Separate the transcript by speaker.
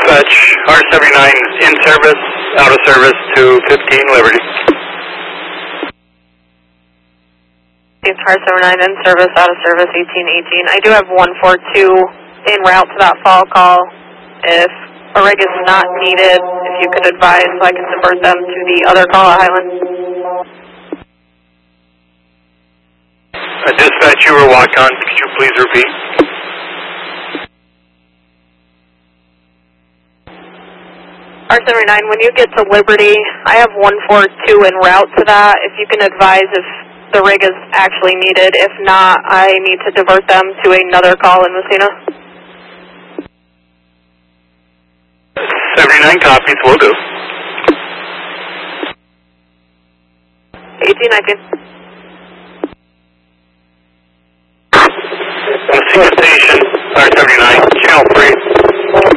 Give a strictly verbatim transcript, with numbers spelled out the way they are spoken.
Speaker 1: Dispatch, R seventy-nine in service, out of service to fifteen Liberty.
Speaker 2: R seventy-nine in service, out of service, eighteen eighteen. I do have one four two en route to that fall call. If a rig is not needed, if you could advise so I can divert them to the other call at Highland.
Speaker 1: Uh, dispatch, you were walk on. Could you please repeat?
Speaker 2: R seventy-nine, when you get to Liberty, I have one four two en route to that. If you can advise if the rig is actually needed. If not, I need to divert them to another call in Messina.
Speaker 1: seventy-nine copies, will do.
Speaker 2: eighteen nineteen.
Speaker 1: Messina Station.